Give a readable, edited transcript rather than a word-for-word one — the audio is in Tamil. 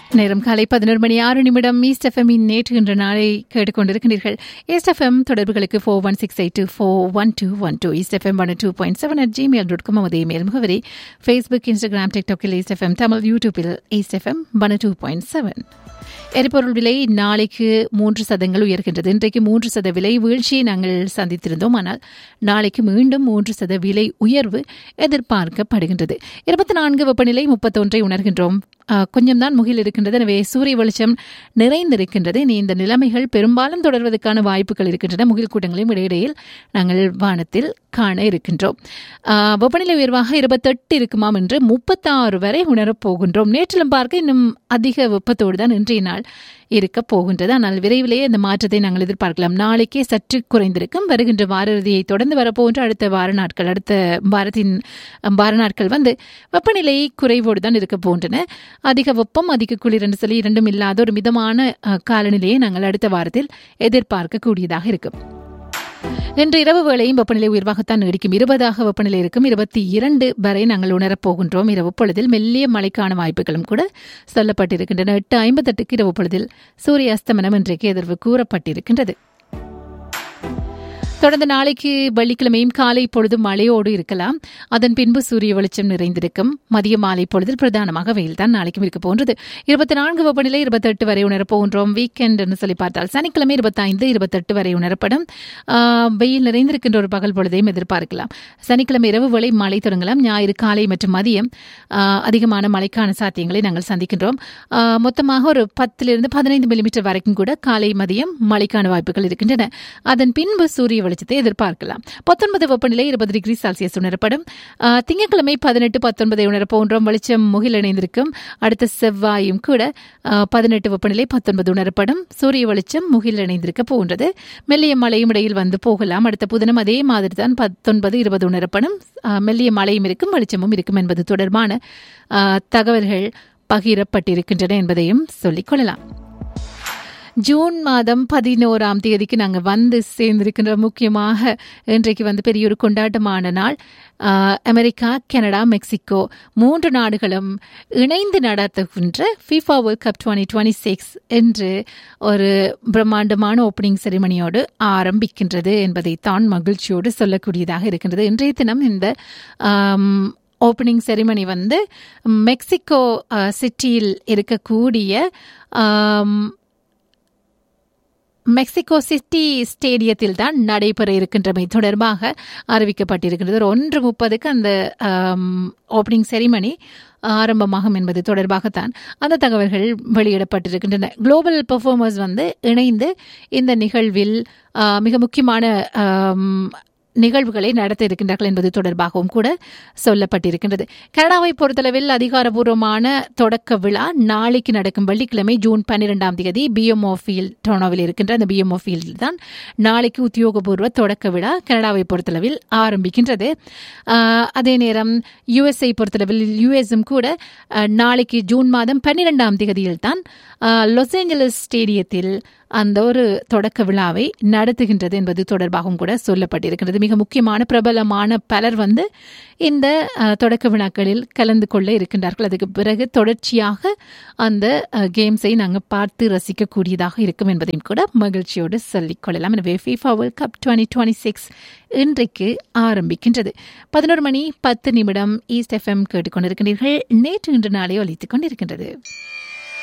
நேரம் காலை 11:06 ஈஸ்ட் எஃப்எம்மின் நேற்று இன்ற நாளை கேட்டுக்கொண்டிருக்கிறீர்கள். ஈஸ்ட் எஃப்எம் தொடர்புகளுக்கு 4168241212 ஈஸ்ட் எஃப்எம் 102.7 அதே மேல் முகவரி Facebook, Instagram, டிக்டாக்கில் east FM Tamil, யூடியூபில் ஈஸ்ட் எஃப்எம் 102.7. எரிபொருள் விலை நாளைக்கு 3% உயர்கின்றது. இன்றைக்கு 3% விலை வீழ்ச்சியை நாங்கள் சந்தித்திருந்தோம். ஆனால் நாளைக்கு மீண்டும் 3% விலை உயர்வு எதிர்பார்க்கப்படுகின்றது. 24 வெப்பநிலை 31 உணர்கின்றோம். கொஞ்சம் தான் முகில் இருக்கின்றது. எனவே சூரிய வெளிச்சம் நிறைந்திருக்கின்றது. இனி இந்த நிலைமைகள் பெரும்பாலும் தொடர்வதற்கான வாய்ப்புகள் இருக்கின்றன. முகில் கூட்டங்களையும் இடையிடையில் நாங்கள் வானத்தில் காண இருக்கின்றோம். வெப்பநிலை உயர்வாக 28 இருக்குமாம் என்று 36 வரை உணரப் போகின்றோம். நேற்றிலும் பார்க்க இன்னும் அதிக வெப்பத்தோடு தான் இன்றைய நாள் இருக்க போகின்றது. ஆனால் விரைவிலேயே இந்த மாற்றத்தை நாங்கள் எதிர்பார்க்கலாம். நாளைக்கே சற்று குறைந்திருக்கும். வருகின்ற வார இறுதியை தொடர்ந்து வரப்போன்ற அடுத்த வாரத்தின் வார நாட்கள் வந்து வெப்பநிலை குறைவோடு தான் இருக்க போன்றன. அதிக வெப்பம், அதிக குளிர் என்று சொல்லி இரண்டும் இல்லாத ஒரு மிதமான காலநிலையை நாங்கள் அடுத்த வாரத்தில் எதிர்பார்க்கக்கூடியதாக இருக்கும். இன்று இரவு வேளையும் வெப்பநிலை உயர்வாகத்தான் நீடிக்கும். 20 வெப்பநிலை இருக்கும். 22 வரை நாங்கள் உணரப் போகின்றோம். இரவு பொழுதில் மெல்லிய மழைக்கான வாய்ப்புகளும் கூட சொல்லப்பட்டிருக்கின்றன. 8:58 இரவு பொழுதில் சூரிய அஸ்தமனம் இன்றைக்கு எதிர்வு கூறப்பட்டிருக்கின்றது. தொடர்ந்து நாளைக்கு வெள்ளிக்கிழமையும் காலை பொழுது மழையோடு இருக்கலாம். அதன் பின்பு சூரிய வெளிச்சம் நிறைந்திருக்கும். மதிய மாலை பொழுதில் பிரதானமாக வெயில் தான் நாளைக்கும் இருக்க போன்றது. 24 வெப்பநிலை 28 வரை உணரப் போகின்றோம். வீக்கெண்ட் என்று சொல்லி பார்த்தால் சனிக்கிழமை 25, 28 வரை உணரப்படும். வெயில் நிறைந்திருக்கின்ற ஒரு பகல் பொழுதையும் எதிர்பார்க்கலாம். சனிக்கிழமை இரவு வேளை மழை தொடங்கலாம். ஞாயிறு காலை மற்றும் மதியம் அதிகமான மழைக்கான சாத்தியங்களை நாங்கள் சந்திக்கின்றோம். மொத்தமாக ஒரு 10 to 15 மில்லிமீட்டர் வரைக்கும் கூட காலை மதியம் மழைக்கான வாய்ப்புகள் இருக்கின்றன. அதன் பின்பு சூரிய வெளிச்சத்தை எதிர்பார்க்கலாம். 19 வெப்பநிலை 20 டிகிரி செல்சியஸ் உணரப்படும். திங்கட்கிழமை 18, 19 உணரப் போன்றோம். வெளிச்சம் முகில் இணைந்திருக்கும். அடுத்த செவ்வாயும் கூட 18 வெப்பநிலை 19 உணரப்படும். சூரிய வெளிச்சம் முகில் இணைந்திருக்க போன்றது. மெல்லிய மழையும் இடையில் வந்து போகலாம். அடுத்த புதனம் அதே மாதிரி தான் 19, 20 உணரப்படும். மெல்லிய மழையும் இருக்கும், வெளிச்சமும் இருக்கும் என்பது தொடர்பான தகவல்கள் பகிரப்பட்டிருக்கின்றன என்பதையும் சொல்லிக் கொள்ளலாம். ஜூன் மாதம் 11ஆம் தேதிக்கு நாங்கள் வந்து சேர்ந்திருக்கின்ற முக்கியமாக இன்றைக்கு வந்து பெரிய ஒரு கொண்டாட்டமான நாள். அமெரிக்கா, கனடா, மெக்சிகோ 3 நாடுகளும் இணைந்து நடத்துகின்ற FIFA World Cup 2026 என்று ஒரு பிரம்மாண்டமான ஓப்பனிங் செரிமனியோடு ஆரம்பிக்கின்றது என்பதை தான் மகிழ்ச்சியோடு சொல்லக்கூடியதாக இருக்கின்றது. இன்றைய தினம் இந்த ஓப்பனிங் செரிமனி வந்து மெக்சிகோ சிட்டியில் இருக்கக்கூடிய மெக்சிகோ சிட்டி ஸ்டேடியத்தில் தான் நடைபெற இருக்கின்றமை தொடர்பாக அறிவிக்கப்பட்டிருக்கின்றது. 1:30 அந்த ஓப்பனிங் செரிமனி ஆரம்பமாகும் என்பது தொடர்பாகத்தான் அந்த தகவல்கள் வெளியிடப்பட்டிருக்கின்றன. குளோபல் பெர்ஃபார்மர்ஸ் வந்து இணைந்து இந்த நிகழ்வில் மிக முக்கியமான நிகழ்வுகளை நடத்த இருக்கின்றார்கள் என்பது தொடர்பாகவும் கூட சொல்லப்பட்டிருக்கின்றது. கனடாவை பொறுத்தளவில் அதிகாரப்பூர்வமான தொடக்க விழா நாளைக்கு நடக்கும். வெள்ளிக்கிழமை ஜூன் 12ஆம் தேதி BMO ஃபீல்ட் டொரண்டோவில் இருக்கின்ற அந்த BMO ஃபீல்டில் தான் நாளைக்கு உத்தியோகபூர்வ தொடக்க விழா கனடாவை பொறுத்தளவில் ஆரம்பிக்கின்றது. அதே நேரம் USA பொறுத்தளவில் யுஎஸும் கூட நாளைக்கு ஜூன் மாதம் 12ஆம் தேதியில் தான் லாஸ் ஏஞ்சலஸ் ஸ்டேடியத்தில் அந்த ஒரு தொடக்க விழாவை நடத்துகின்றது என்பது தொடர்பாகவும் கூட சொல்லப்பட்டிருக்கிறது. மிக முக்கியமான பிரபலமான பலர் வந்து இந்த தொடக்க விழாக்களில் கலந்து கொள்ள இருக்கின்றார்கள். அதுக்கு பிறகு தொடர்ச்சியாக அந்த கேம்ஸை நாங்கள் பார்த்து ரசிக்கக்கூடியதாக இருக்கும் என்பதையும் கூட மகிழ்ச்சியோடு சொல்லிக் கொள்ளலாம். எனவே FIFA World Cup 2026 இன்றைக்கு ஆரம்பிக்கின்றது. 11:10 ஈஸ்ட் FM கேட்டுக்கொண்டிருக்கின்றீர்கள். நேற்று இன்று நாளை ஒலித்துக் கொண்டிருக்கின்றது.